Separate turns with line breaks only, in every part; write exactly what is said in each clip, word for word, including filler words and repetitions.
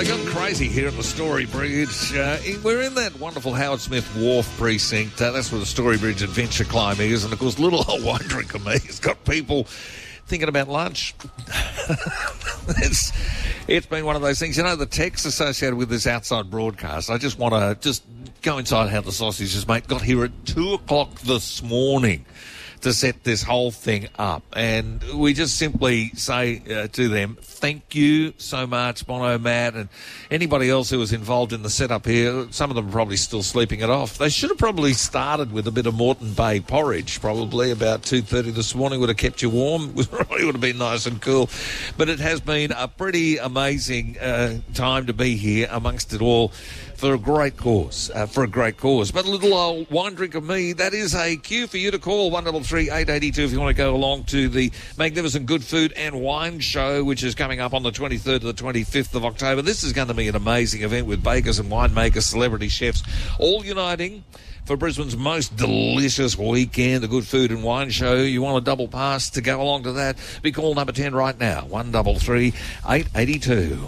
they got crazy here at the Story Bridge. Uh, we're in that wonderful Howard Smith Wharf precinct. Uh, that's where the Story Bridge adventure climbing is. And, of course, little old wine drinker me has got people thinking about lunch. it's, it's been one of those things. You know, the text associated with this outside broadcast, I just want to just go inside how the sausages, mate, got here at two o'clock this morning to set this whole thing up. And we just simply say uh, to them, thank you so much, Bono, Matt, and anybody else who was involved in the setup here. Some of them are probably still sleeping it off. They should have probably started with a bit of Moreton Bay porridge, probably about two thirty this morning. Would have kept you warm. It probably would have been nice and cool. But it has been a pretty amazing uh, time to be here amongst it all for a great cause, uh, for a great cause. But a little old wine drink of me, that is a cue for you to call one double three eight eighty two if you want to go along to the magnificent Good Food and Wine Show, which is coming up on the twenty-third to the twenty-fifth of October. This is going to be an amazing event with bakers and winemakers, celebrity chefs, all uniting for Brisbane's most delicious weekend, the Good Food and Wine Show. You want a double pass to go along to that? Be call number ten right now, one double three eight eighty two.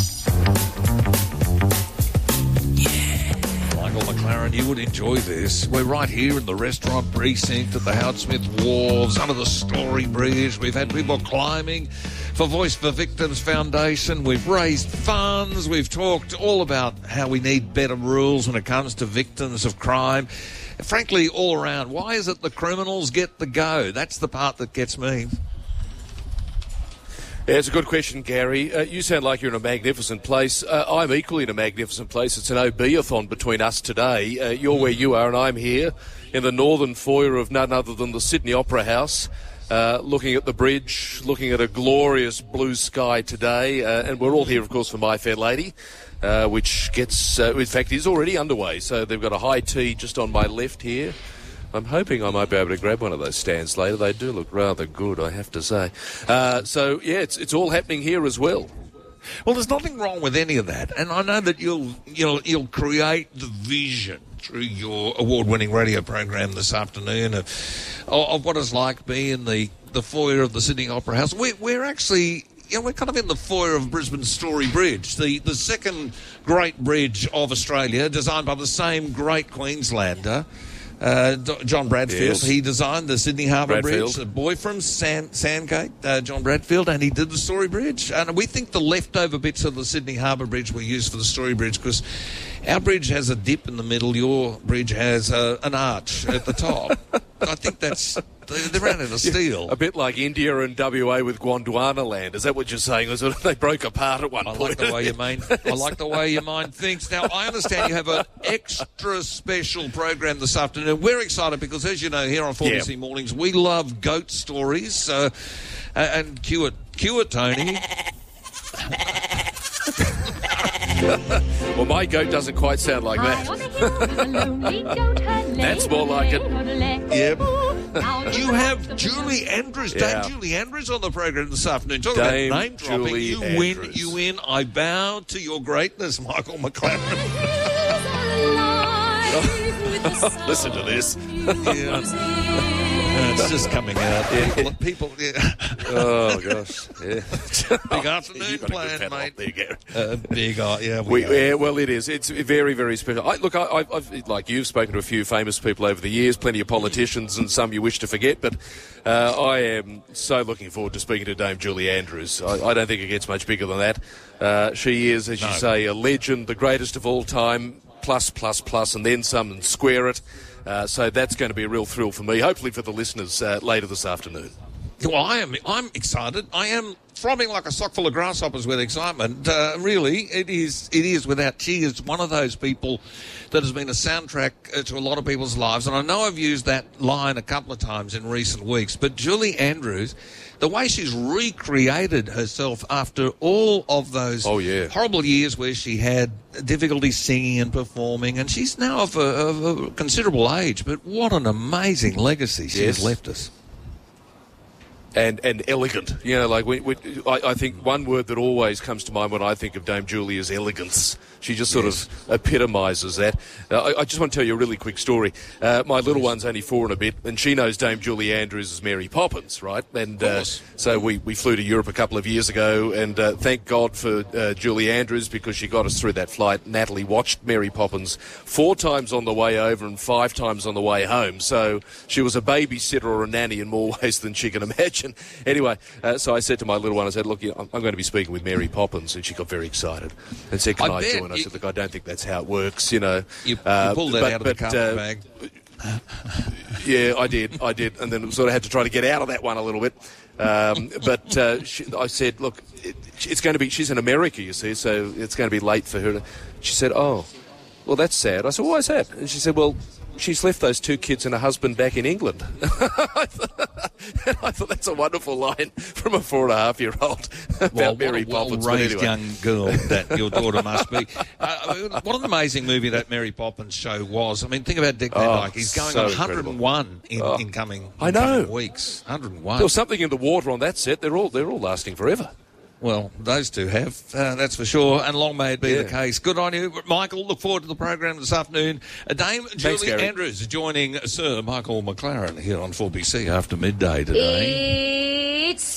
McLaren, you would enjoy this. We're right here in the restaurant precinct at the Howard Smith Wharves, under the Story Bridge. We've had people climbing for Voice for Victims Foundation. We've raised funds. We've talked all about how we need better rules when it comes to victims of crime. Frankly, all around, why is it the criminals get the go? That's the part that gets me.
Yeah, it's a good question, Gary. Uh, you sound like you're in a magnificent place. Uh, I'm equally in a magnificent place. It's an O B-a-thon between us today. Uh, you're where you are and I'm here in the northern foyer of none other than the Sydney Opera House, uh, looking at the bridge, looking at a glorious blue sky today. Uh, and we're all here, of course, for My Fair Lady, uh, which gets, uh, in fact, is already underway. So they've got a high tea just on my left here. I'm hoping I might be able to grab one of those stands later. They do look rather good, I have to say. Uh, so, yeah, it's it's all happening here as well.
Well, there's nothing wrong with any of that. And I know that you'll you'll, you'll create the vision through your award-winning radio program this afternoon of, of what it's like being in the, the foyer of the Sydney Opera House. We're, we're actually... You know, we're kind of in the foyer of Brisbane Story Bridge, the, the second great bridge of Australia, designed by the same great Queenslander, Uh, John Bradfield. Yes. He designed the Sydney Harbour Bridge. The boy from Sand, Sandgate, uh, John Bradfield, and he did the Story Bridge. And we think the leftover bits of the Sydney Harbour Bridge were used for the Story Bridge because our bridge has a dip in the middle. Your bridge has uh, an arch at the top. I think that's... They ran out of steel.
Yeah, a bit like India and W A with Gondwana land. Is that what you're saying? Is it, they broke apart at one
I
point?
Like the way your mind, I like the way your mind thinks. Now, I understand you have an extra special program this afternoon. We're excited because, as you know, here on four B C yeah. Mornings, we love goat stories. Uh, and cue it, cue it, Tony.
Well, my goat doesn't quite sound like that. That's more like it.
Yep. You have Julie Andrews, yeah. Dame Julie Andrews on the program this afternoon. Talk about name dropping.
Julie
you
Andrews.
win, you win. I bow to your greatness, Michael McLaren.
Listen to this.
Yeah. It's just coming out.
Yeah.
People, people yeah.
Oh, gosh. Yeah.
Big afternoon plan, mate.
There you go.
Uh, big, uh, yeah,
we, we yeah, well, it is. It's very, very special. I, look, I, I've, like you've spoken to a few famous people over the years, plenty of politicians and some you wish to forget, but uh, I am so looking forward to speaking to Dame Julie Andrews. I, I don't think it gets much bigger than that. Uh, she is, as no. you say, a legend, the greatest of all time, plus, plus, plus, and then some, and square it. Uh, so that's going to be a real thrill for me, hopefully for the listeners uh, later this afternoon.
Well, I am I'm excited. I am throbbing like a sock full of grasshoppers with excitement. Uh, really, it is it is without she is one of those people that has been a soundtrack uh, to a lot of people's lives. And I know I've used that line a couple of times in recent weeks, but Julie Andrews, the way she's recreated herself after all of those
oh, yeah.
horrible years where she had difficulty singing and performing, and she's now of a, of a considerable age, but what an amazing legacy she
yes.
has left us.
And, and elegant, you know, like we, we, I, I think one word that always comes to mind when I think of Dame Julie is elegance. She just sort
yes.
of epitomises that. Uh, I, I just want to tell you a really quick story. Uh, my little one's only four and a bit, and she knows Dame Julie Andrews as Mary Poppins, right? And uh, so we, we flew to Europe a couple of years ago, and uh, thank God for uh, Julie Andrews, because she got us through that flight. Natalie watched Mary Poppins four times on the way over and five times on the way home. So she was a babysitter or a nanny in more ways than she can imagine. Anyway, uh, so I said to my little one, I said, look, I'm going to be speaking with Mary Poppins, and she got very excited and said, can I, I join? I said, look, I don't think that's how it works, you know.
You,
uh,
you pulled that
but,
out of
but,
the carpet
uh,
bag.
Yeah, I did, I did, and then sort of had to try to get out of that one a little bit. Um, but uh, she, I said, look, it, it's going to be, she's in America, you see, so it's going to be late for her. To, she said, oh, well, that's sad. I said, why is that? And she said, well, she's left those two kids and a husband back in England. I, thought, I thought that's a wonderful line from a four and a half year old about
well,
Mary
what a
Poppins.
well-raised
anyway.
young girl that your daughter must be. Uh, what an amazing movie that Mary Poppins show was. I mean, think about Dick Van
Oh,
Dyke. He's going
so
on one hundred and one in,
Oh,
in coming, in
I know.
coming weeks. one hundred and one.
There was something in the water on that set. They're all they're all lasting forever.
Well, those two have, uh, that's for sure, and long may it be
Yeah.
the case. Good on you, Michael. Look forward to the program this afternoon. Uh, Dame
Thanks,
Julie
Gary.
Andrews joining Sir Michael McLaren here on four B C after midday today.
It's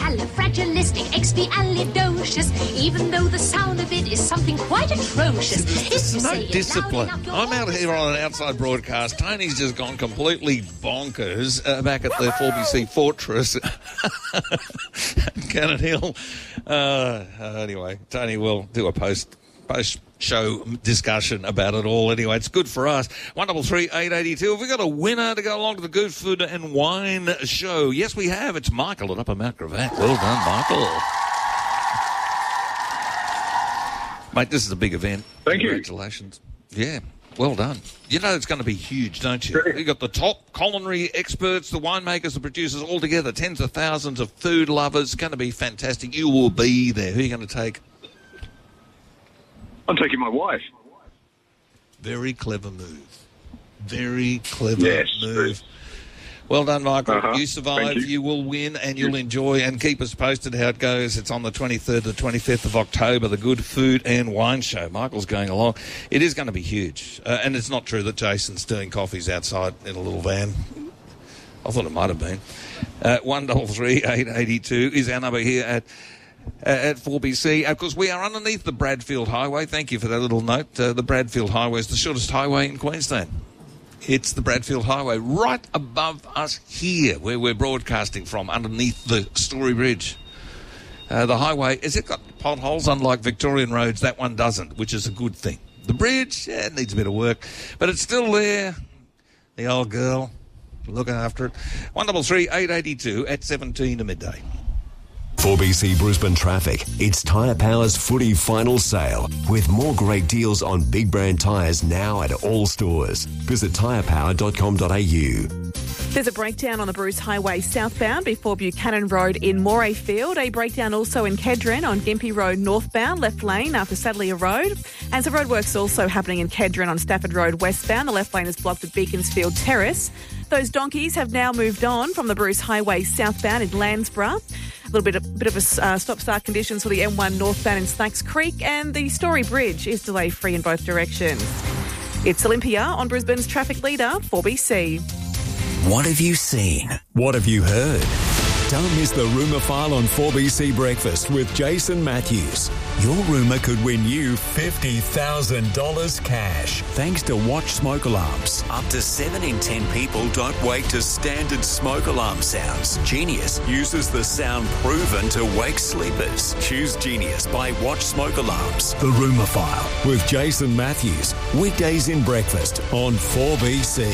supercalifragilisticexpialidocious, even though the sound of it is something quite atrocious. If you
No
say it
discipline.
loud enough, you're
I'm out
always
here on an outside broadcast. Tony's just gone completely bonkers uh, back at the four B C Fortress at Cannon Hill. Uh, uh, anyway, Tony will do a post post show discussion about it all. Anyway, it's good for us. One double three eight eighty two. Have we got a winner to go along to the Good Food and Wine show? Yes, we have. It's Michael at Upper Mount Gravatt. Well done, Michael. Mate, this is a big event.
Thank you.
Congratulations. Yeah. Well done. You know it's going to be huge, don't you?
Brilliant.
You've got the top culinary experts, the winemakers, the producers, all together, tens of thousands of food lovers. It's going to be fantastic. You will be there. Who are you going to take?
I'm taking my wife.
Very clever move. Very clever
Yes.
move. Well done, Michael.
Uh-huh.
You survive,
Thank
you.
you.
will win, and you'll enjoy, and keep us posted how it goes. It's on the twenty-third to twenty-fifth of October, the Good Food and Wine Show. Michael's going along. It is going to be huge. Uh, and it's not true that Jason's doing coffees outside in a little van. I thought it might have been. Uh, one double three eight eighty two is our number here at uh, at four B C. Of course, we are underneath the Bradfield Highway. Thank you for that little note. Uh, the Bradfield Highway is the shortest highway in Queensland. It's the Bradfield Highway right above us here, where we're broadcasting from, underneath the Story Bridge. Uh, the highway, has it got potholes? Unlike Victorian roads, that one doesn't, which is a good thing. The bridge, yeah, it needs a bit of work, but it's still there. The old girl, looking after it. one double three eight eighty two at seventeen to midday.
four B C Brisbane traffic. It's Tyre Power's footy final sale with more great deals on big brand tyres now at all stores. Visit tyre power dot com dot a u.
There's a breakdown on the Bruce Highway southbound before Buchanan Road in Morayfield. A breakdown also in Kedron on Gympie Road northbound, left lane after Sadleir Road. And some roadworks also happening in Kedron on Stafford Road westbound. The left lane is blocked at Beaconsfield Terrace. Those donkeys have now moved on from the Bruce Highway southbound in Landsborough. A little bit of, bit of a uh, stop-start conditions for the M one northbound in Snacks Creek, and the Story Bridge is delay-free in both directions. It's Olympia on Brisbane's traffic leader, four B C.
What have you seen? What have you heard? Don't miss the Rumour File on four B C Breakfast with Jason Matthews. Your rumour could win you fifty thousand dollars cash thanks to Watch Smoke Alarms. Up to seven in ten people don't wake to standard smoke alarm sounds. Genius uses the sound proven to wake sleepers. Choose Genius by Watch Smoke Alarms. The Rumour File with Jason Matthews. Weekdays in breakfast on four B C.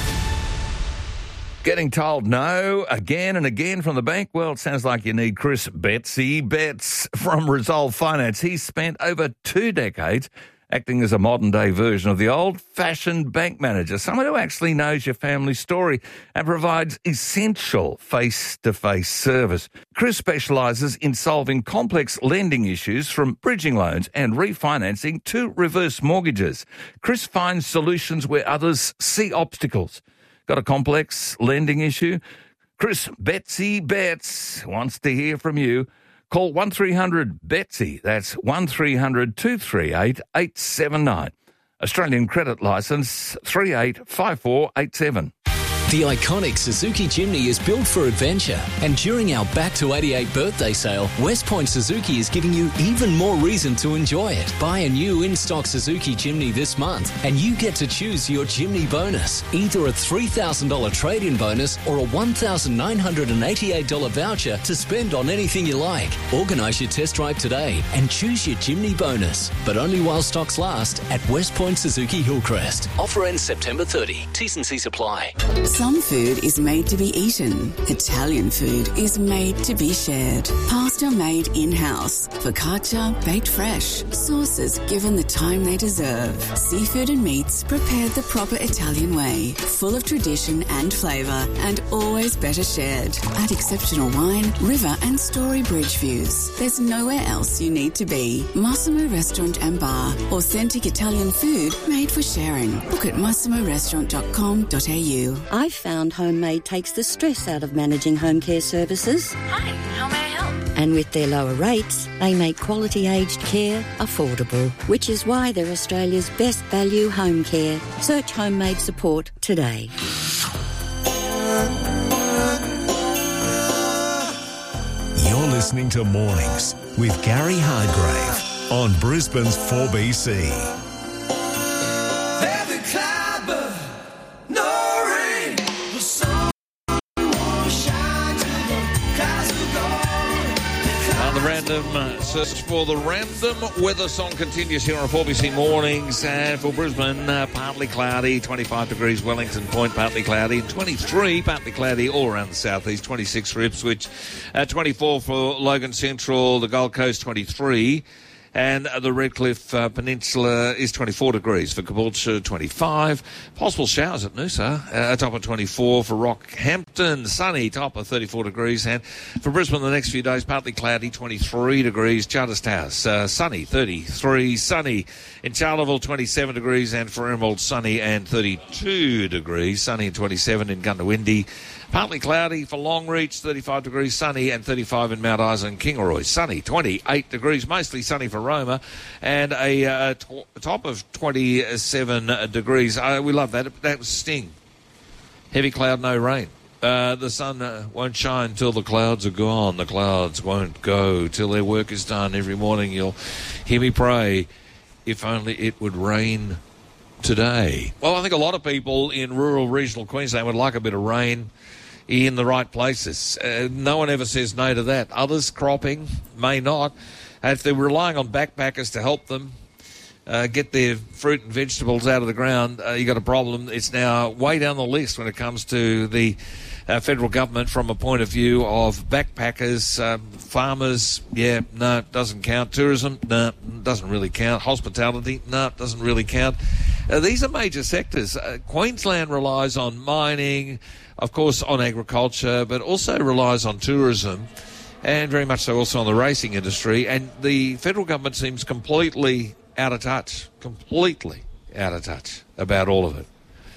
Getting told no again and again from the bank? Well, it sounds like you need Chris Betsy Betts from Resolve Finance. He's spent over two decades acting as a modern-day version of the old-fashioned bank manager, someone who actually knows your family story and provides essential face-to-face service. Chris specialises in solving complex lending issues from bridging loans and refinancing to reverse mortgages. Chris finds solutions where others see obstacles. Got a complex lending issue? Chris Betsy Betts wants to hear from you. Call one three hundred Betsy. That's one three hundred two three eight eight seven nine. Australian credit licence three eight five four eight seven.
The iconic Suzuki Jimny is built for adventure, and during our Back to eighty-eight birthday sale, West Point Suzuki is giving you even more reason to enjoy it. Buy a new in-stock Suzuki Jimny this month, and you get to choose your Jimny bonus, either a three thousand dollars trade-in bonus or a one thousand nine hundred eighty-eight dollars voucher to spend on anything you like. Organise your test drive today and choose your Jimny bonus, but only while stocks last at West Point Suzuki Hillcrest. Offer ends September thirtieth. T's and C's apply.
Some food is made to be eaten. Italian food is made to be shared. Pasta made in-house. Focaccia baked fresh. Sauces given the time they deserve. Seafood and meats prepared the proper Italian way. Full of tradition and flavour, and always better shared. At exceptional wine, river and story bridge views. There's nowhere else you need to be. Massimo Restaurant and Bar. Authentic Italian food made for sharing. Book at massimo restaurant dot com dot a u.
I've found Homemade takes the stress out of managing home care services.
Hi, how may I help?
And with their lower rates, they make quality aged care affordable, which is why they're Australia's best value home care. Search Homemade support today.
You're listening to Mornings with Gary Hargrave on Brisbane's four B C.
Random search for the random weather song continues here on four B C Mornings. And for Brisbane, uh, partly cloudy, twenty-five degrees, Wellington Point, partly cloudy, twenty-three, partly cloudy all around the southeast, twenty-six for Ipswich, uh, twenty-four for Logan Central, the Gold Coast, twenty-three. And the Redcliffe uh, Peninsula is twenty-four degrees. For Caboolture, twenty-five. Possible showers at Noosa, uh, a top of twenty-four. For Rockhampton, sunny, top of thirty-four degrees. And for Brisbane, the next few days, partly cloudy, twenty-three degrees. Charters Towers, uh, sunny, thirty-three. Sunny in Charleville, twenty-seven degrees. And for Emerald, sunny and thirty-two degrees. Sunny and twenty-seven in Gundawindi. Partly cloudy for Longreach, thirty-five degrees, sunny, and thirty-five in Mount Isa and Kingaroy. Sunny, twenty-eight degrees, mostly sunny for Roma, and a uh, t- top of twenty-seven degrees. Uh, we love that. That was Sting. Heavy cloud, no rain. Uh, the sun uh, won't shine till the clouds are gone. The clouds won't go till their work is done. Every morning you'll hear me pray, if only it would rain today. Well, I think a lot of people in rural regional Queensland would like a bit of rain in the right places. Uh, no one ever says no to that. Others, cropping, may not. And if they're relying on backpackers to help them uh, get their fruit and vegetables out of the ground, uh, you got a problem. It's now way down the list when it comes to the uh, federal government from a point of view of backpackers, um, farmers. Yeah, no, doesn't count. Tourism, no, doesn't really count. Hospitality, no, doesn't really count. Uh, these are major sectors. Uh, Queensland relies on mining, of course on agriculture, but also relies on tourism, and very much so also on the racing industry. And the federal government seems completely out of touch, completely out of touch about all of it.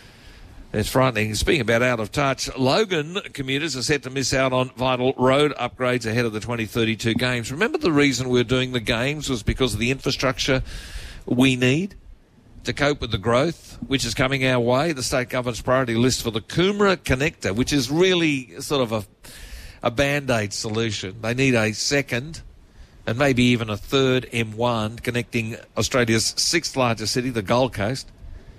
It's frightening. Speaking about out of touch, Logan commuters are set to miss out on vital road upgrades ahead of the twenty thirty-two Games. Remember the reason we're doing the Games was because of the infrastructure we need to cope with the growth which is coming our way. The state government's priority list for the Coomera Connector, which is really sort of a, a band-aid solution. They need a second and maybe even a third M one connecting Australia's sixth largest city, the Gold Coast,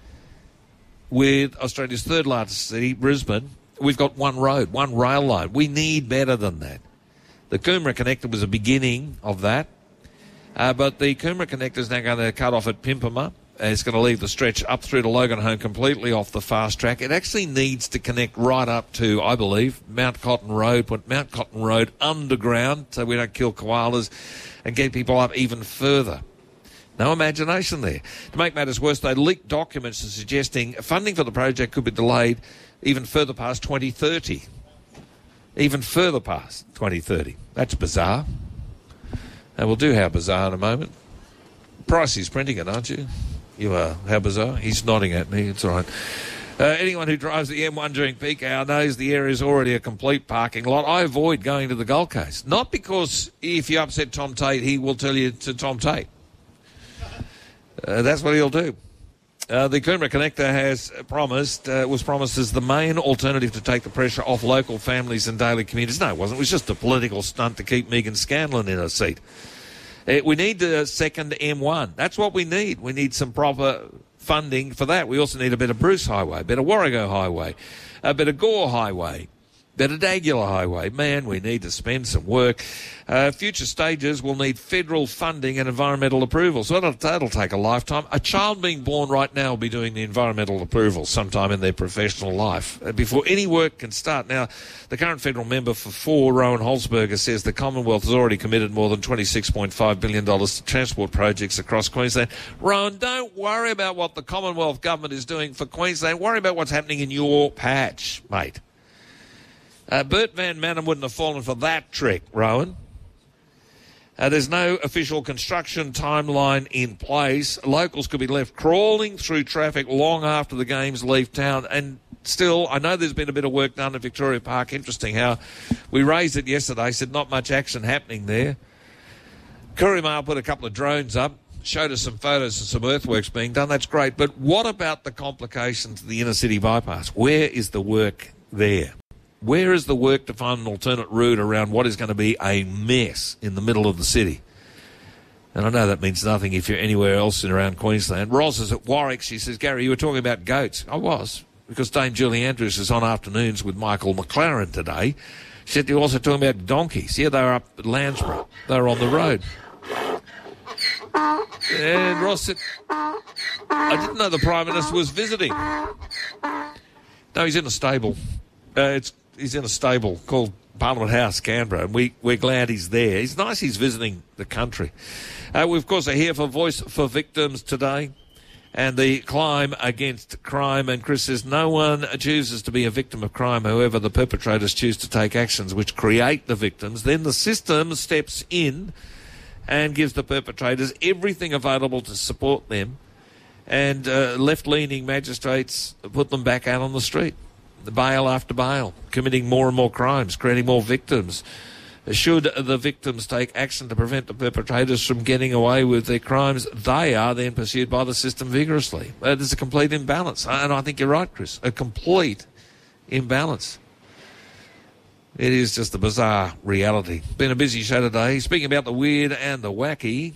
with Australia's third largest city, Brisbane. We've got one road, one rail line. We need better than that. The Coomera Connector was a beginning of that, uh, but the Coomera Connector is now going to cut off at Pimpama. It's going to leave the stretch up through to Loganholme completely off the fast track. It actually needs to connect right up to, I believe, Mount Cotton Road, put Mount Cotton Road underground so we don't kill koalas and get people up even further. No imagination there. To make matters worse, they leaked documents suggesting funding for the project could be delayed even further past twenty thirty. Even further past twenty thirty. That's bizarre. And we'll do how bizarre in a moment. Pricey's printing it, aren't you? You are. How bizarre. He's nodding at me. It's all right. Uh, anyone who drives the M one during peak hour knows the area is already a complete parking lot. I avoid going to the Gold Coast. Not because if you upset Tom Tate, he will tell you to Tom Tate. Uh, that's what he'll do. Uh, the Coomera Connector has promised, uh, was promised as the main alternative to take the pressure off local families and daily commuters. No, it wasn't. It was just a political stunt to keep Megan Scanlon in her seat. Uh, we need a second M one. That's what we need. We need some proper funding for that. We also need a better Bruce Highway, a better Warrego Highway, a better Gore Highway, better Dagular Highway. Man, we need to spend some work. Uh, future stages will need federal funding and environmental approval. So that'll, that'll take a lifetime. A child being born right now will be doing the environmental approval sometime in their professional life uh, before any work can start. Now, the current federal member for four, Rowan Holzberger, says the Commonwealth has already committed more than twenty-six point five billion dollars to transport projects across Queensland. Rowan, don't worry about what the Commonwealth government is doing for Queensland. Worry about what's happening in your patch, mate. Uh, Bert Van Manen wouldn't have fallen for that trick, Rowan. Uh, there's no official construction timeline in place. Locals could be left crawling through traffic long after the games leave town. And still, I know there's been a bit of work done at Victoria Park. Interesting how we raised it yesterday, said not much action happening there. Courier Mail put a couple of drones up, showed us some photos of some earthworks being done. That's great. But what about the complications of the inner city bypass? Where is the work there? Where is the work to find an alternate route around what is going to be a mess in the middle of the city? And I know that means nothing if you're anywhere else in around Queensland. Ros is at Warwick. She says, Gary, you were talking about goats. I was, because Dame Julie Andrews is on afternoons with Michael McLaren today. She said, you're also talking about donkeys. Yeah, they were up at Landsborough. They were on the road. And Ross said, I didn't know the Prime Minister was visiting. No, he's in a stable. Uh, it's He's in a stable called Parliament House, Canberra, and we, we're glad he's there. It's nice he's visiting the country. Uh, we, of course, are here for Voice for Victims today and the climb against crime. And Chris says no one chooses to be a victim of crime. However, the perpetrators choose to take actions which create the victims. Then the system steps in and gives the perpetrators everything available to support them. And uh, left-leaning magistrates put them back out on the street. The bail after bail, committing more and more crimes, creating more victims. Should the victims take action to prevent the perpetrators from getting away with their crimes, they are then pursued by the system vigorously. Uh, there's a complete imbalance. And I think you're right, Chris, a complete imbalance. It is just a bizarre reality. Been a busy show today. Speaking about the weird and the wacky.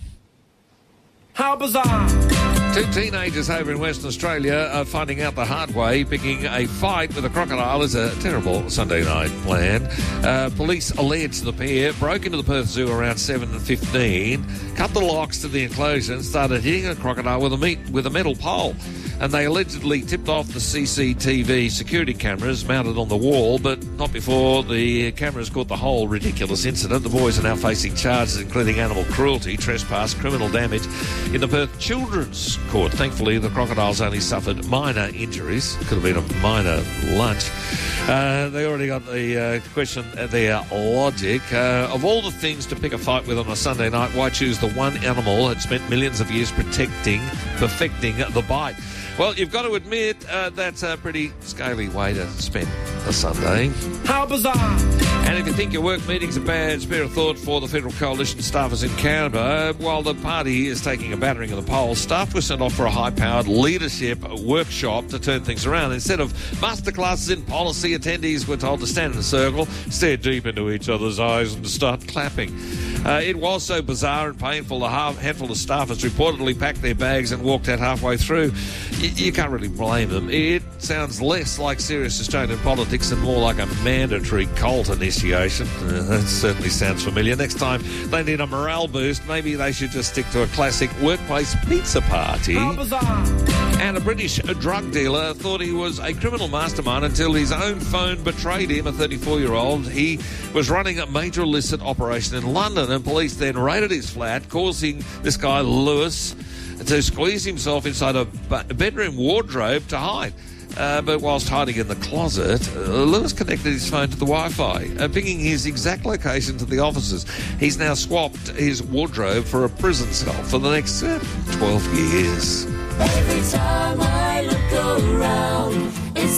How bizarre!
Two teenagers over in Western Australia are finding out the hard way. Picking a fight with a crocodile is a terrible Sunday night plan. Uh, police allege the pair broke into the Perth Zoo around seven fifteen, cut the locks to the enclosure and started hitting a crocodile with a, meat, with a metal pole. And they allegedly tipped off the C C T V security cameras mounted on the wall, but not before the cameras caught the whole ridiculous incident. The boys are now facing charges including animal cruelty, trespass, criminal damage in the Perth Children's Court. Thankfully, the crocodiles only suffered minor injuries. Could have been a minor lunch. Uh, they already got the uh, question, uh, their logic. Uh, of all the things to pick a fight with on a Sunday night, why choose the one animal that spent millions of years protecting, perfecting the bite? Well, you've got to admit uh, that's a pretty scaly way to spend a Sunday.
How bizarre!
And if you think your work meeting's a bad spare of thought for the Federal Coalition staffers in Canberra, while the party is taking a battering of the polls, staff were sent off for a high-powered leadership workshop to turn things around. Instead of masterclasses in policy, attendees were told to stand in a circle, stare deep into each other's eyes and to start clapping. Uh, it was so bizarre and painful, a half handful of staffers reportedly packed their bags and walked out halfway through. Y- you can't really blame them. It sounds less like serious Australian politics and more like a mandatory cult initiation. Uh, that certainly sounds familiar. Next time they need a morale boost, maybe they should just stick to a classic workplace pizza party.
How bizarre!
And a British drug dealer thought he was a criminal mastermind until his own phone betrayed him, a thirty-four-year-old. He was running a major illicit operation in London, and police then raided his flat, causing this guy, Lewis, to squeeze himself inside a bedroom wardrobe to hide. Uh, but whilst hiding in the closet, uh, Lewis connected his phone to the Wi-Fi, uh, pinging his exact location to the officers. He's now swapped his wardrobe for a prison cell for the next uh, twelve years.
Every time I look around,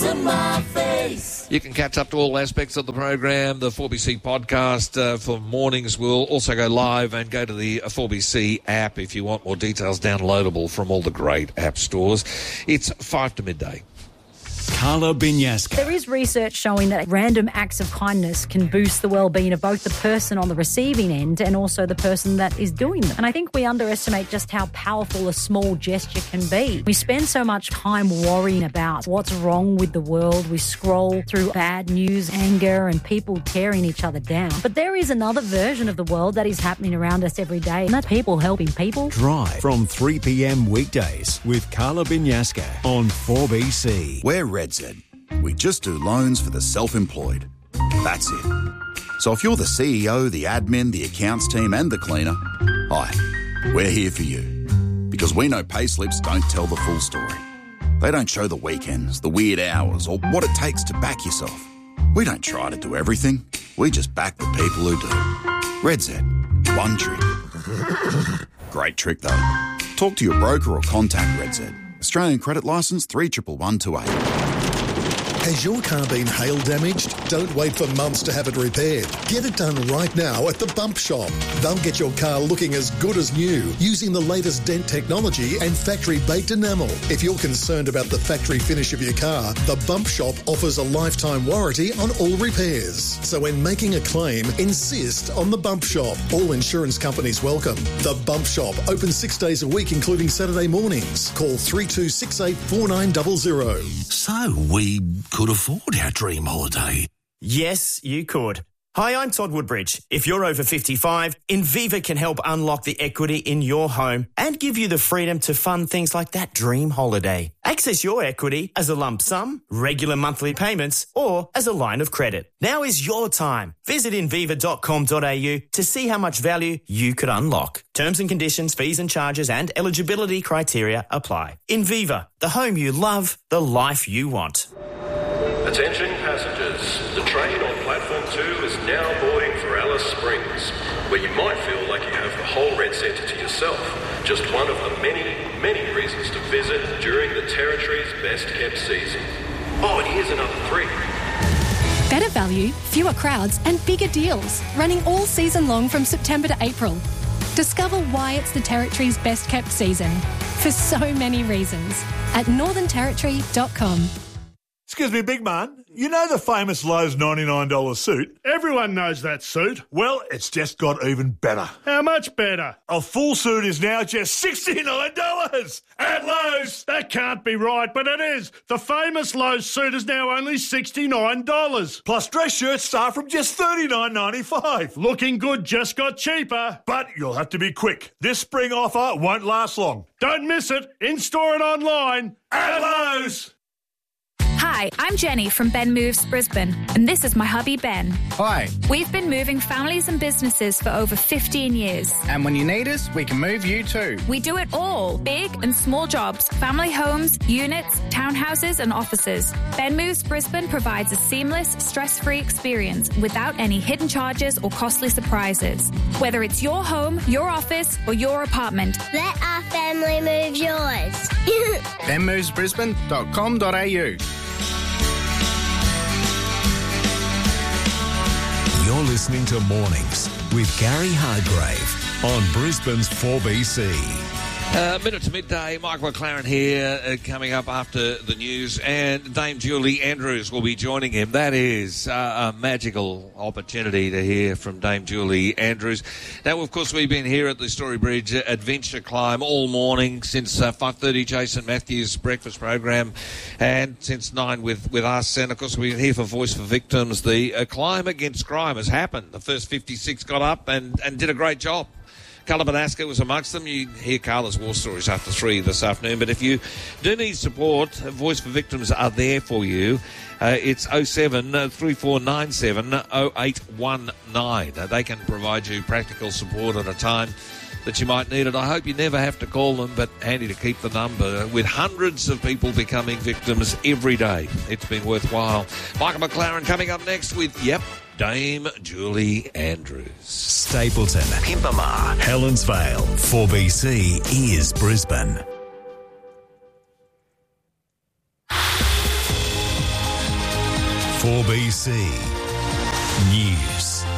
to my face.
You can catch up to all aspects of the program. The four B C podcast uh, for mornings will also go live, and go to the four B C app if you want more details, downloadable from all the great app stores. It's five to midday.
Carla Binyaska.
There is research showing that random acts of kindness can boost the well-being of both the person on the receiving end and also the person that is doing them. And I think we underestimate just how powerful a small gesture can be. We spend so much time worrying about what's wrong with the world. We scroll through bad news, anger, and people tearing each other down. But there is another version of the world that is happening around us every day, and that's people helping people.
Drive from three p.m. weekdays with Carla Binyaska on four B C.
We're Red Z. We just do loans for the self-employed. That's it. So if you're the C E O, the admin, the accounts team and the cleaner, hi, we're here for you. Because we know payslips don't tell the full story. They don't show the weekends, the weird hours, or what it takes to back yourself. We don't try to do everything. We just back the people who do. Red Z. One trick. Great trick, though. Talk to your broker or contact Red Z. Australian credit licence three one one two eight.
Has your car been hail damaged? Don't wait for months to have it repaired. Get it done right now at the Bump Shop. They'll get your car looking as good as new using the latest dent technology and factory-baked enamel. If you're concerned about the factory finish of your car, the Bump Shop offers a lifetime warranty on all repairs. So when making a claim, insist on the Bump Shop. All insurance companies welcome. The Bump Shop, open six days a week, including Saturday mornings. Call three two six eight four nine zero zero.
So we could afford our dream holiday.
Yes, you could. Hi, I'm Todd Woodbridge. If you're over fifty-five, Inviva can help unlock the equity in your home and give you the freedom to fund things like that dream holiday. Access your equity as a lump sum, regular monthly payments, or as a line of credit. Now is your time. Visit inviva dot com dot a u to see how much value you could unlock. Terms and conditions, fees and charges, and eligibility criteria apply. Inviva, the home you love, the life you want.
Attention passengers, the train on platform two is now boarding for Alice Springs, where you might feel like you have the whole Red Centre to yourself. Just one of the many, many reasons to visit during the Territory's best kept season. Oh, and here's another three.
Better value, fewer crowds and bigger deals, running all season long from September to April. Discover why it's the Territory's best kept season, for so many reasons, at northern territory dot com.
Excuse me, big man. You know the famous Lowe's ninety-nine dollars suit?
Everyone knows that suit.
Well, it's just got even better.
How much better?
A full suit is now just sixty-nine dollars at Lowe's.
That can't be right, but it is. The famous Lowe's suit is now only sixty-nine dollars.
Plus dress shirts start from just thirty-nine ninety-five.
Looking good just got cheaper.
But you'll have to be quick. This spring offer won't last long.
Don't miss it. In-store and online.
At Lowe's.
Hi, I'm Jenny from Ben Moves Brisbane, and this is my hubby Ben.
Hi.
We've been moving families and businesses for over fifteen years.
And when you need us, we can move you too.
We do it all, big and small jobs, family homes, units, townhouses and offices. Ben Moves Brisbane provides a seamless, stress-free experience without any hidden charges or costly surprises. Whether it's your home, your office or your apartment.
Let our family move yours.
ben moves brisbane dot com dot a u.
You're listening to Mornings with Gary Hargrave on Brisbane's four B C.
Uh, minute to midday, Michael McLaren here, uh, coming up after the news, and Dame Julie Andrews will be joining him. That is uh, a magical opportunity to hear from Dame Julie Andrews. Now, of course, we've been here at the Storybridge Adventure Climb all morning since uh, five thirty, Jason Matthews' breakfast program, and since nine with, with us. And, of course, we're here for Voice for Victims. The uh, climb against crime has happened. The first fifty-six got up and, and did a great job. Carla Binyaska was amongst them. You hear Carla's war stories after three this afternoon. But if you do need support, Voice for Victims are there for you. Uh, it's oh seven three four nine seven oh eight one nine. Uh, they can provide you practical support at a time that you might need it. I hope you never have to call them, but handy to keep the number. With hundreds of people becoming victims every day, it's been worthwhile. Michael McLaren coming up next with, yep, Dame Julie Andrews.
Stapleton, Pimpama, Helensvale, four B C is Brisbane. four B C News.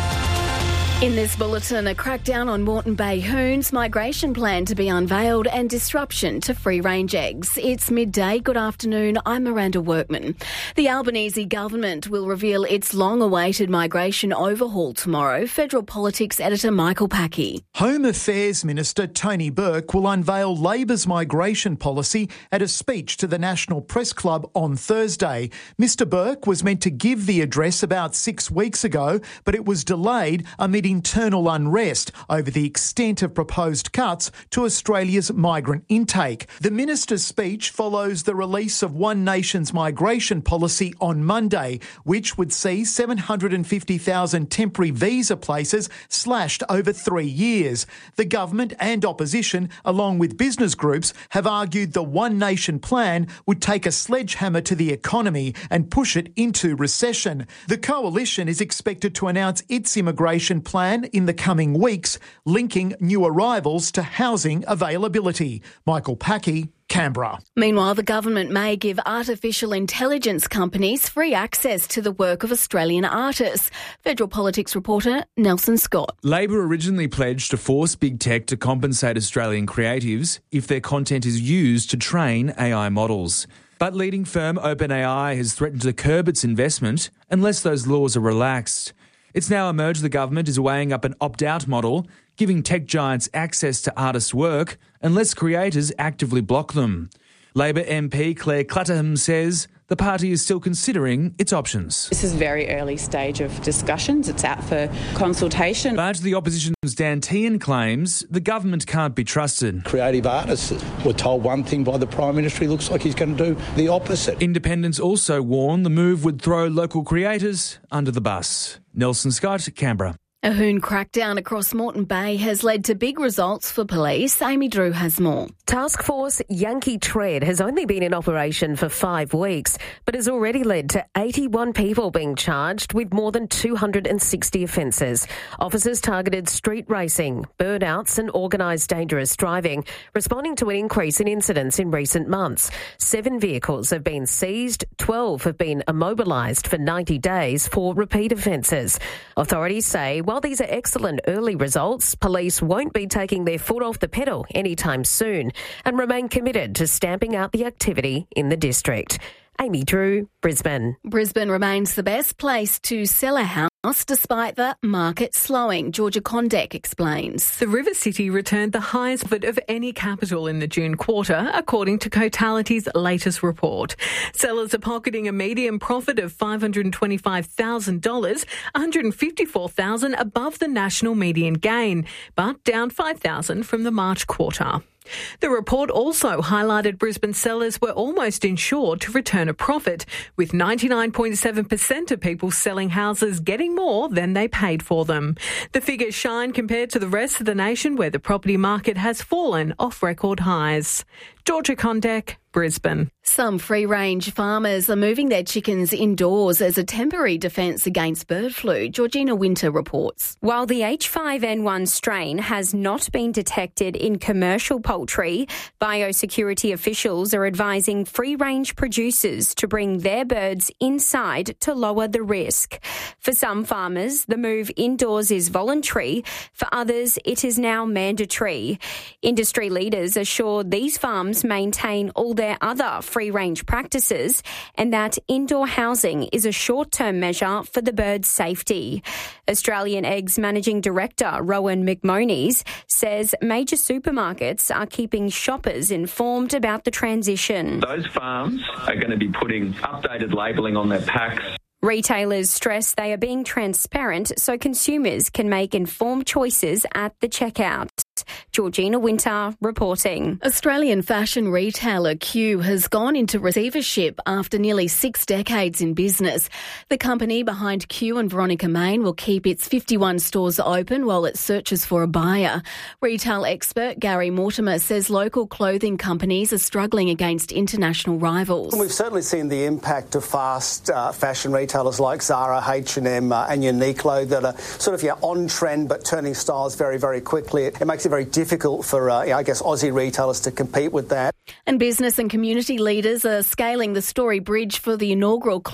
In this bulletin, a crackdown on Moreton Bay Hoons, migration plan to be unveiled and disruption to free-range eggs. It's midday. Good afternoon. I'm Miranda Workman. The Albanese government will reveal its long-awaited migration overhaul tomorrow. Federal Politics editor Michael Packey.
Home Affairs Minister Tony Burke will unveil Labor's migration policy at a speech to the National Press Club on Thursday. Mister Burke was meant to give the address about six weeks ago, but it was delayed amid internal unrest over the extent of proposed cuts to Australia's migrant intake. The minister's speech follows the release of One Nation's migration policy on Monday, which would see seven hundred fifty thousand temporary visa places slashed over three years. The government and opposition, along with business groups, have argued the One Nation plan would take a sledgehammer to the economy and push it into recession. The coalition is expected to announce its immigration plan in the coming weeks, linking new arrivals to housing availability. Michael Packey, Canberra.
Meanwhile, the government may give artificial intelligence companies free access to the work of Australian artists. Federal Politics reporter Nelson Scott.
Labor originally pledged to force big tech to compensate Australian creatives if their content is used to train A I models. But leading firm OpenAI has threatened to curb its investment unless those laws are relaxed. It's now emerged the government is weighing up an opt-out model, giving tech giants access to artists' work unless creators actively block them. Labor M P Claire Clutterham says the party is still considering its options.
This is very early stage of discussions. It's out for consultation.
But the opposition's Dan Tehan claims the government can't be trusted.
Creative artists were told one thing by the Prime Minister. He looks like he's going to do the opposite.
Independents also warn the move would throw local creators under the bus. Nelson Scott, Canberra.
A Hoon crackdown across Moreton Bay has led to big results for police. Amy Drew has more.
Task Force Yankee Tread has only been in operation for five weeks, but has already led to eighty-one people being charged with more than two hundred sixty offences. Officers targeted street racing, burnouts and organised dangerous driving, responding to an increase in incidents in recent months. Seven vehicles have been seized, twelve have been immobilised for ninety days for repeat offences. Authorities say while these are excellent early results, police won't be taking their foot off the pedal anytime soon and remain committed to stamping out the activity in the district. Amy Drew, Brisbane.
Brisbane remains the best place to sell a house despite the market slowing. Georgia Condek explains.
The River City returned the highest profit of any capital in the June quarter, according to Cotality's latest report. Sellers are pocketing a median profit of five hundred twenty-five thousand dollars, one hundred fifty-four thousand dollars above the national median gain, but down five thousand dollars from the March quarter. The report also highlighted Brisbane sellers were almost insured to return a profit, with ninety-nine point seven percent of people selling houses getting more than they paid for them. The figures shine compared to the rest of the nation, where the property market has fallen off record highs. Georgia Condek, Brisbane.
Some free-range farmers are moving their chickens indoors as a temporary defence against bird flu. Georgina Winter reports.
While the H five N one strain has not been detected in commercial poultry, biosecurity officials are advising free-range producers to bring their birds inside to lower the risk. For some farmers, the move indoors is voluntary. For others, it is now mandatory. Industry leaders assure these farms maintain all their other free-range practices and that indoor housing is a short-term measure for the birds' safety. Australian Eggs Managing Director Rowan McMoney's says major supermarkets are keeping shoppers informed about the transition.
Those farms are going to be putting updated labelling on their packs.
Retailers stress they are being transparent so consumers can make informed choices at the checkout. Georgina Winter reporting.
Australian fashion retailer Q has gone into receivership after nearly six decades in business. The company behind Q and Veronica Main will keep its fifty-one stores open while it searches for a buyer. Retail expert Gary Mortimer says local clothing companies are struggling against international rivals.
We've certainly seen the impact of fast uh, fashion retailers like Zara, H and M uh, and Uniqlo that are sort of yeah, on trend but turning styles very, very quickly. It, it makes it very difficult for, uh, I guess, Aussie retailers to compete with that.
And business and community leaders are scaling the Story Bridge for the inaugural climate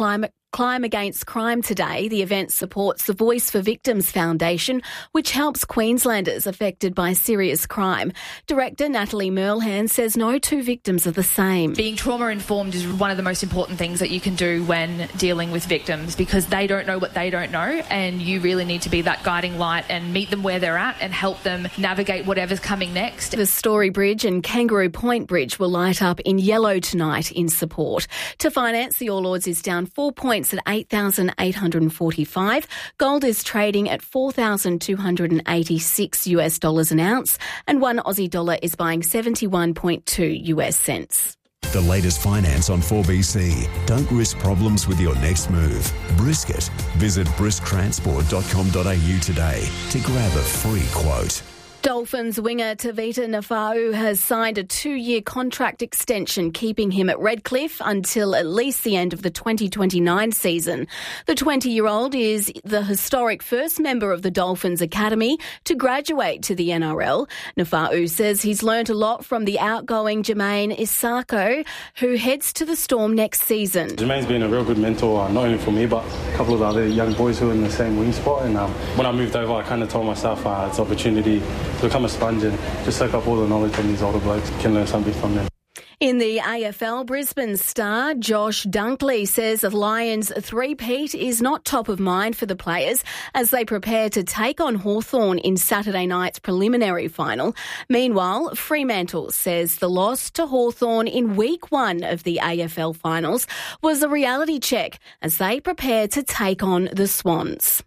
Climb Against Crime today. The event supports the Voice for Victims Foundation, which helps Queenslanders affected by serious crime. Director Natalie Merlhan says no two victims are the same.
Being trauma-informed is one of the most important things that you can do when dealing with victims, because they don't know what they don't know, and you really need to be that guiding light and meet them where they're at and help them navigate whatever's coming next.
The Story Bridge and Kangaroo Point Bridge will light up in yellow tonight in support. To finance, the All Ords is down four points at eight thousand eight hundred forty-five. Gold is trading at four thousand two hundred eighty-six US dollars an ounce, and one Aussie dollar is buying seventy-one point two US cents.
The latest finance on four B C. Don't risk problems with your next move. Brisket. Visit brisk transport dot com dot a u today to grab a free quote.
Dolphins winger Tavita Nafa'u has signed a two-year contract extension, keeping him at Redcliffe until at least the end of the twenty twenty-nine season. The twenty-year-old is the historic first member of the Dolphins Academy to graduate to the N R L. Nafa'u says he's learnt a lot from the outgoing Jermaine Isako, who heads to the Storm next season.
Jermaine's been a real good mentor, uh, not only for me, but a couple of the other young boys who are in the same wing spot. And um, when I moved over, I kind of told myself uh, it's an opportunity to become a sponge and just soak up all the knowledge from these older blokes. Can learn something from them.
In the A F L, Brisbane star Josh Dunkley says the Lions' three-peat is not top of mind for the players as they prepare to take on Hawthorn in Saturday night's preliminary final. Meanwhile, Fremantle says the loss to Hawthorn in week one of the A F L finals was a reality check as they prepare to take on the Swans.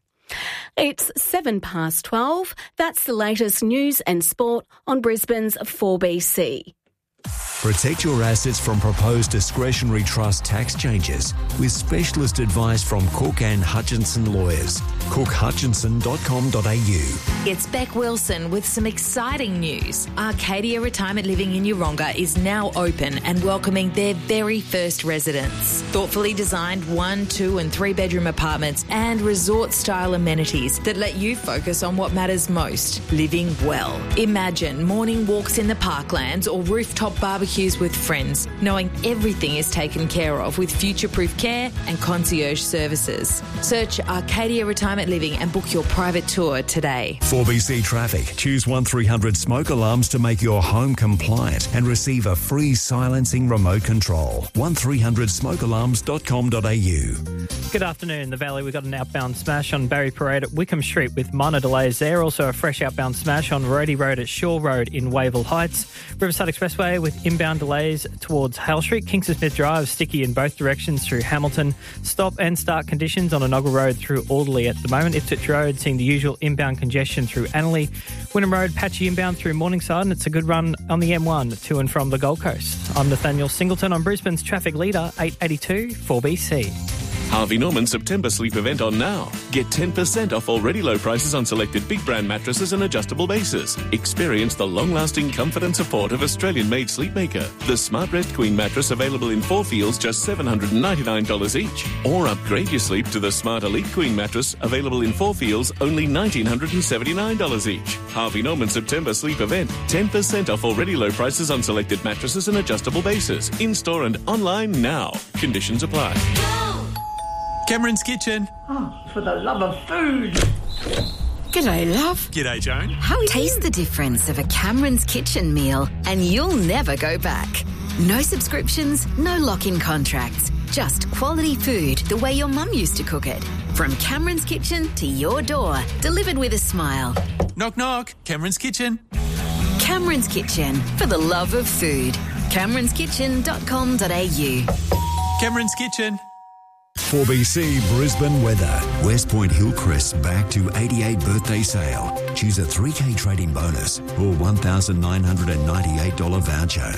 It's seven past twelve. That's the latest news and sport on Brisbane's four B C.
Protect your assets from proposed discretionary trust tax changes with specialist advice from Cook and Hutchinson Lawyers. cook hutchinson dot com dot a u.
It's Beck Wilson with some exciting news. Arcadia Retirement Living in Yeronga is now open and welcoming their very first residents. Thoughtfully designed one, two and three bedroom apartments and resort-style amenities that let you focus on what matters most, living well. Imagine morning walks in the parklands or rooftop barbecues with friends, knowing everything is taken care of with future-proof care and concierge services. Search Arcadia Retirement Living and book your private tour today.
four B C Traffic. Choose one three hundred smoke alarms to make your home compliant and receive a free silencing remote control. one three hundred smoke alarms dot com dot a u.
Good afternoon. The Valley, we've got an outbound smash on Barry Parade at Wickham Street with minor delays there. Also a fresh outbound smash on Roadie Road at Shore Road in Wavell Heights. Riverside Expressway with inbound delays towards Hale Street. Kingston Smith Drive sticky in both directions through Hamilton. Stop and start conditions on Onaga Road through Alderley at the moment. Ipswich Road seeing the usual inbound congestion through Annerley. Wynnum Road patchy inbound through Morningside, and it's a good run on the M one to and from the Gold Coast. I'm Nathaniel Singleton on Brisbane's traffic leader, eight eighty-two four B C.
Harvey Norman September sleep event on now. Get ten percent off already low prices on selected big brand mattresses and adjustable bases. Experience the long-lasting comfort and support of Australian-made Sleepmaker. The Smart Rest Queen mattress available in four feels just seven hundred ninety-nine dollars each. Or upgrade your sleep to the Smart Elite Queen mattress available in four feels only one thousand nine hundred seventy-nine dollars each. Harvey Norman September sleep event. ten percent off already low prices on selected mattresses and adjustable bases. In-store and online now. Conditions apply.
Cameron's Kitchen.
Oh, for the love of food.
G'day, love.
G'day, Joan.
How are you?
Taste the difference of a Cameron's Kitchen meal and you'll never go back. No subscriptions, no lock-in contracts. Just quality food the way your mum used to cook it. From Cameron's Kitchen to your door, delivered with a smile.
Knock, knock. Cameron's Kitchen.
Cameron's Kitchen, for the love of food. camerons kitchen dot com dot a u.
Cameron's Kitchen.
four B C Brisbane weather. West Point Hillcrest back to eighty-eight birthday sale. Choose a three K trading bonus or one thousand nine hundred ninety-eight dollars voucher.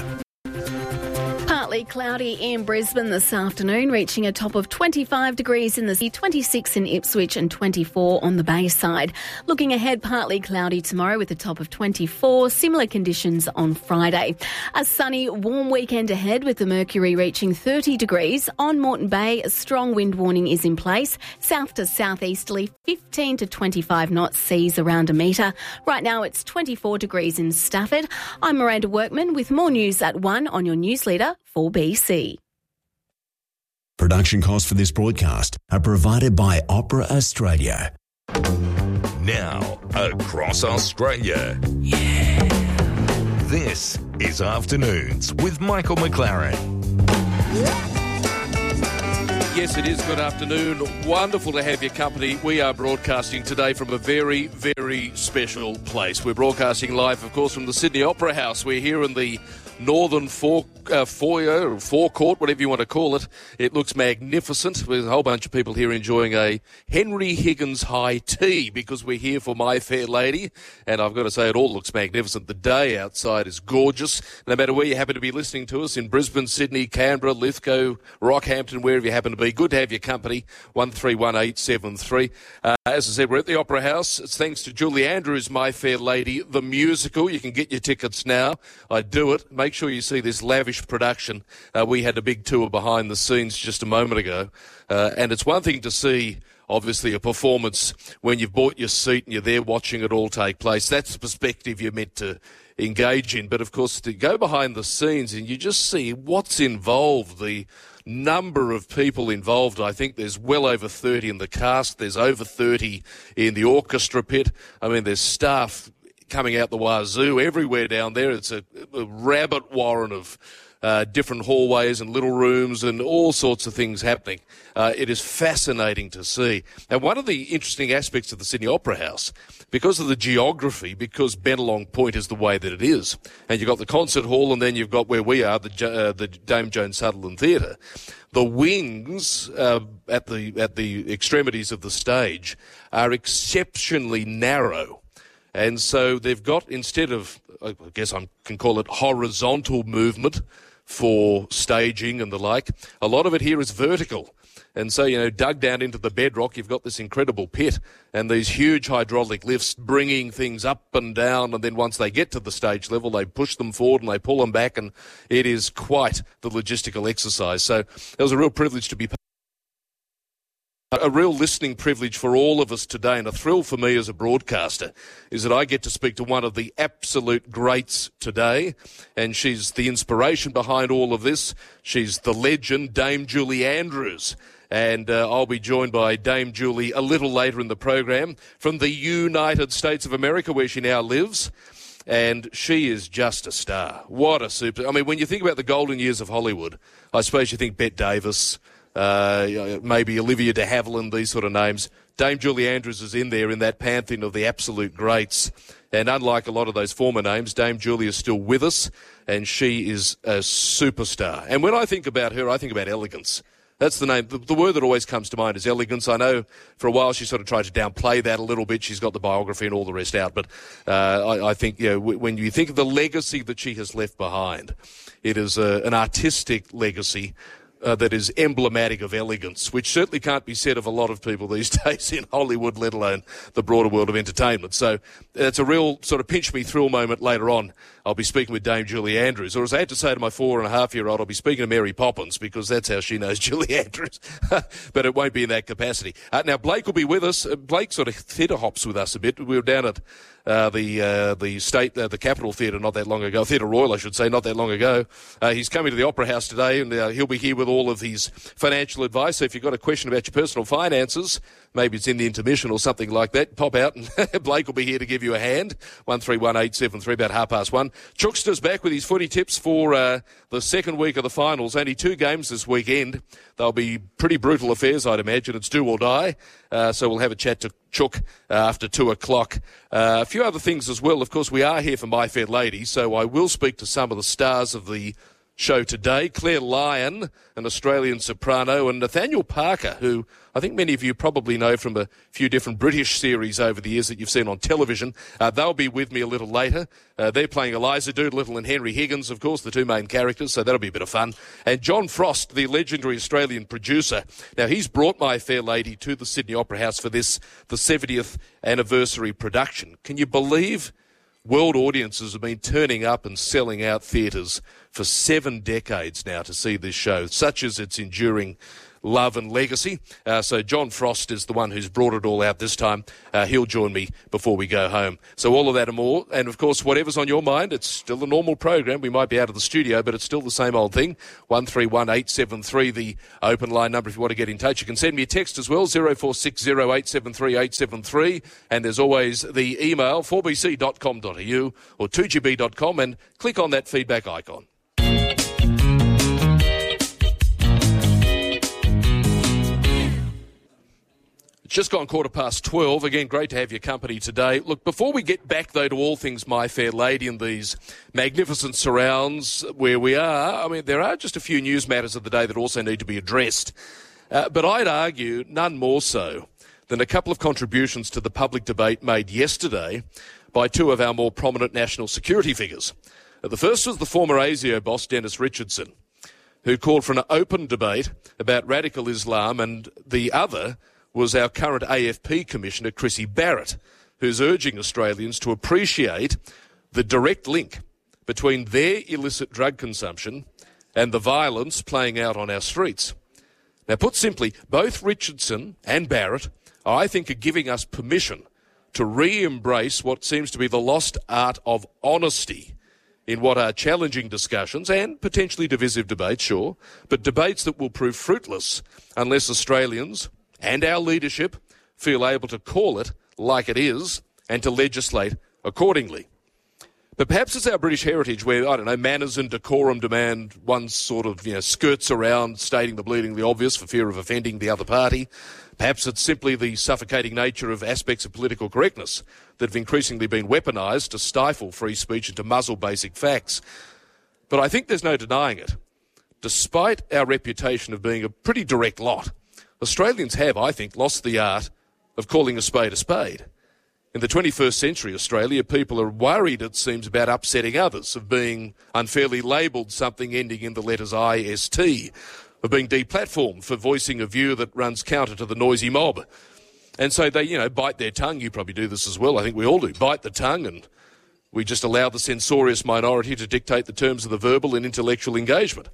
Partly cloudy in Brisbane this afternoon, reaching a top of twenty-five degrees in the city, twenty-six in Ipswich and twenty-four on the Bayside. Looking ahead, partly cloudy tomorrow with a top of twenty-four, similar conditions on Friday. A sunny, warm weekend ahead with the mercury reaching thirty degrees. On Moreton Bay, a strong wind warning is in place. South to southeasterly, fifteen to twenty-five knots, seas around a metre. Right now it's twenty-four degrees in Stafford. I'm Miranda Workman with more news at one on your news leader, four B C.
Production costs for this broadcast are provided by Opera Australia.
Now, across Australia. Yeah. This is Afternoons with Michael McLaren.
Yes, it is. Good afternoon. Wonderful to have your company. We are broadcasting today from a very, very special place. We're broadcasting live, of course, from the Sydney Opera House. We're here in the northern fore, uh, foyer or forecourt, whatever you want to call it. It looks magnificent. There's a whole bunch of people here enjoying a Henry Higgins high tea because we're here for My Fair Lady. And I've got to say, it all looks magnificent. The day outside is gorgeous. No matter where you happen to be listening to us, in Brisbane, Sydney, Canberra, Lithgow, Rockhampton, wherever you happen to be, good to have your company. one three one eight seven three. Uh, as I said, we're at the Opera House. It's thanks to Julie Andrews' My Fair Lady, the musical. You can get your tickets now. I do it. Make sure you see this lavish production. Uh, we had a big tour behind the scenes just a moment ago. Uh, and it's one thing to see, obviously, a performance when you've bought your seat and you're there watching it all take place. That's the perspective you're meant to engage in. But, of course, to go behind the scenes and you just see what's involved, the number of people involved. I think there's well over thirty in the cast. There's over thirty in the orchestra pit. I mean, there's staff coming out the wazoo everywhere down there. It's a, a rabbit warren of uh, different hallways and little rooms and all sorts of things happening. Uh, it is fascinating to see. And one of the interesting aspects of the Sydney Opera House, because of the geography, because Bennelong Point is the way that it is, and you've got the concert hall and then you've got where we are, the, uh, the Dame Joan Sutherland Theatre, the wings uh, at the at the extremities of the stage are exceptionally narrow. And so they've got, instead of, I guess I can call it horizontal movement for staging and the like, a lot of it here is vertical. And so, you know, dug down into the bedrock, you've got this incredible pit and these huge hydraulic lifts bringing things up and down. And then once they get to the stage level, they push them forward and they pull them back. And it is quite the logistical exercise. So it was a real privilege to be part. A real listening privilege for all of us today, and a thrill for me as a broadcaster, is that I get to speak to one of the absolute greats today, and she's the inspiration behind all of this. She's the legend, Dame Julie Andrews, and uh, I'll be joined by Dame Julie a little later in the program from the United States of America, where she now lives. And she is just a star. What a super... I mean, when you think about the golden years of Hollywood, I suppose you think Bette Davis, Uh, maybe Olivia de Havilland, these sort of names. Dame Julie Andrews is in there in that pantheon of the absolute greats. And unlike a lot of those former names, Dame Julie is still with us, and she is a superstar. And when I think about her, I think about elegance. That's the name. The, the word that always comes to mind is elegance. I know for a while she sort of tried to downplay that a little bit. She's got the biography and all the rest out. But uh, I, I think, you know, w- when you think of the legacy that she has left behind, it is a, an artistic legacy Uh, that is emblematic of elegance, which certainly can't be said of a lot of people these days in Hollywood, let alone the broader world of entertainment. So it's a real sort of pinch-me-thrill moment later on. I'll be speaking with Dame Julie Andrews, or as I had to say to my four-and-a-half-year-old, I'll be speaking to Mary Poppins, because that's how she knows Julie Andrews. But it won't be in that capacity. Uh, now, Blake will be with us. Uh, Blake sort of theatre hops with us a bit. We were down at Uh, the uh, the state, uh, the Capitol Theatre not that long ago, Theatre Royal, I should say, not that long ago. Uh, he's coming to the Opera House today, and uh, he'll be here with all of his financial advice. So if you've got a question about your personal finances, maybe it's in the intermission or something like that, pop out and Blake will be here to give you a hand. one three one eight seven three, about half past one. Chookster's back with his footy tips for uh, the second week of the finals. Only two games this weekend. They'll be pretty brutal affairs, I'd imagine. It's do or die. Uh, so we'll have a chat to Chook uh, after two o'clock. Uh, a few other things as well. Of course, we are here for My Fair Lady, so I will speak to some of the stars of the show today. Claire Lyon, an Australian soprano, and Nathaniel Parker, who I think many of you probably know from a few different British series over the years that you've seen on television. Uh, they'll be with me a little later. Uh, they're playing Eliza Doolittle and Henry Higgins, of course, the two main characters, so that'll be a bit of fun. And John Frost, the legendary Australian producer. Now, he's brought My Fair Lady to the Sydney Opera House for this, the seventieth anniversary production. Can you believe world audiences have been turning up and selling out theatres for seven decades now to see this show, such as its enduring love and legacy. Uh, so John Frost is the one who's brought it all out this time. Uh, he'll join me before we go home. So all of that and more. And, of course, whatever's on your mind, it's still a normal program. We might be out of the studio, but it's still the same old thing. one three one eight seven three, the open line number if you want to get in touch. You can send me a text as well, zero four six zero eight seven three eight seven three. And there's always the email, four b c dot com dot a u or two g b dot com, and click on that feedback icon. Just gone quarter past twelve. Again, great to have your company today. Look, before we get back, though, to all things My Fair Lady and these magnificent surrounds where we are, I mean, there are just a few news matters of the day that also need to be addressed. Uh, but I'd argue none more so than a couple of contributions to the public debate made yesterday by two of our more prominent national security figures. Uh, the first was the former ASIO boss, Dennis Richardson, who called for an open debate about radical Islam, and the other was our current A F P Commissioner, Chrissy Barrett, who's urging Australians to appreciate the direct link between their illicit drug consumption and the violence playing out on our streets. Now, put simply, both Richardson and Barrett, I think, are giving us permission to re-embrace what seems to be the lost art of honesty in what are challenging discussions and potentially divisive debates, sure, but debates that will prove fruitless unless Australians and our leadership feel able to call it like it is and to legislate accordingly. But perhaps it's our British heritage where, I don't know, manners and decorum demand one sort of, you know, skirts around stating the bleedingly obvious for fear of offending the other party. Perhaps it's simply the suffocating nature of aspects of political correctness that have increasingly been weaponised to stifle free speech and to muzzle basic facts. But I think there's no denying it. Despite our reputation of being a pretty direct lot, Australians have, I think, lost the art of calling a spade a spade. In the twenty-first century Australia, people are worried, it seems, about upsetting others, of being unfairly labelled something ending in the letters I S T, of being deplatformed for voicing a view that runs counter to the noisy mob. And so they, you know, bite their tongue. You probably do this as well. I think we all do. Bite the tongue, and we just allow the censorious minority to dictate the terms of the verbal and intellectual engagement.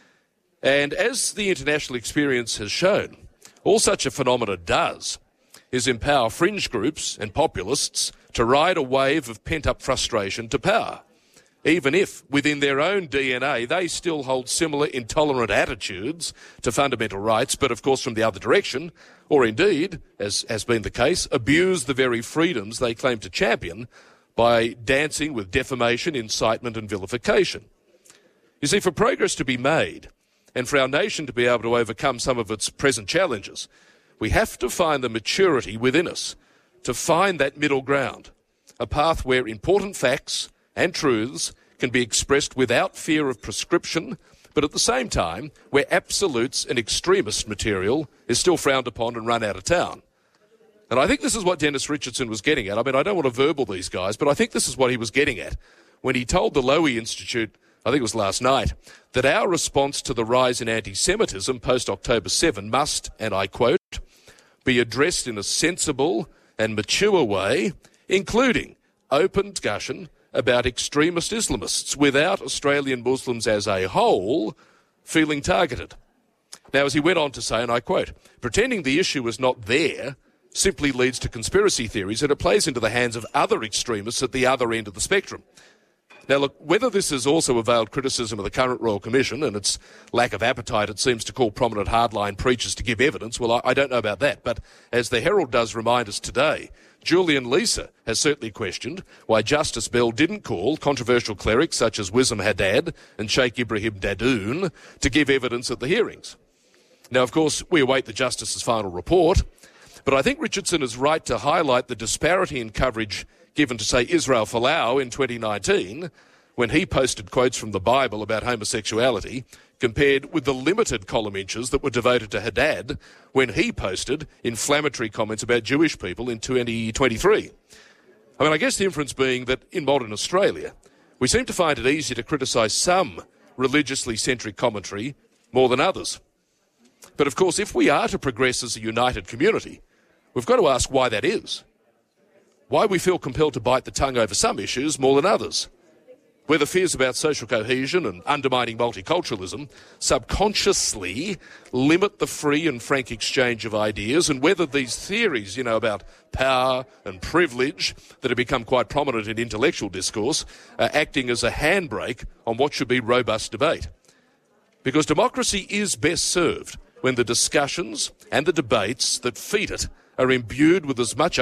And as the international experience has shown, all such a phenomena does is empower fringe groups and populists to ride a wave of pent-up frustration to power, even if, within their own D N A, they still hold similar intolerant attitudes to fundamental rights, but of course from the other direction, or indeed, as has been the case, abuse the very freedoms they claim to champion by dancing with defamation, incitement and vilification. You see, for progress to be made, and for our nation to be able to overcome some of its present challenges, we have to find the maturity within us to find that middle ground, a path where important facts and truths can be expressed without fear of prescription, but at the same time where absolutes and extremist material is still frowned upon and run out of town. And I think this is what Dennis Richardson was getting at. I mean, I don't want to verbal these guys, but I think this is what he was getting at when he told the Lowy Institute, I think it was last night, that our response to the rise in anti-Semitism post-October seventh must, and I quote, be addressed in a sensible and mature way, including open discussion about extremist Islamists without Australian Muslims as a whole feeling targeted. Now, as he went on to say, and I quote, pretending the issue is not there simply leads to conspiracy theories, and it plays into the hands of other extremists at the other end of the spectrum. Now, look, whether this has also availed criticism of the current Royal Commission and its lack of appetite it seems to call prominent hardline preachers to give evidence, well, I, I don't know about that. But as the Herald does remind us today, Julian Leeser has certainly questioned why Justice Bell didn't call controversial clerics such as Wissam Haddad and Sheikh Ibrahim Dadoun to give evidence at the hearings. Now, of course, we await the Justice's final report, but I think Richardson is right to highlight the disparity in coverage given to, say, Israel Folau in twenty nineteen, when he posted quotes from the Bible about homosexuality, compared with the limited column inches that were devoted to Haddad when he posted inflammatory comments about Jewish people in twenty twenty-three. I mean, I guess the inference being that in modern Australia, we seem to find it easier to criticise some religiously centric commentary more than others. But of course, if we are to progress as a united community, we've got to ask why that is. Why we feel compelled to bite the tongue over some issues more than others. Whether fears about social cohesion and undermining multiculturalism subconsciously limit the free and frank exchange of ideas, and whether these theories, you know, about power and privilege that have become quite prominent in intellectual discourse are acting as a handbrake on what should be robust debate. Because democracy is best served when the discussions and the debates that feed it are imbued with as much